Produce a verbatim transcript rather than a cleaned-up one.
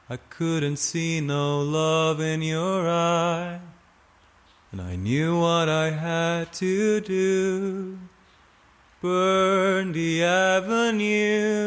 I couldn't see no love in your eye, and I knew what I had to do. Burn the avenue